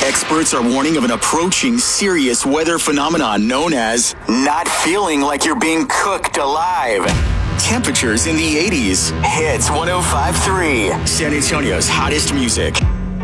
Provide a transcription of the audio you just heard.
Experts are warning of an approaching serious weather phenomenon known as not feeling like you're being cooked alive. Temperatures in the 80s. Hits 105.3. San Antonio's hottest music.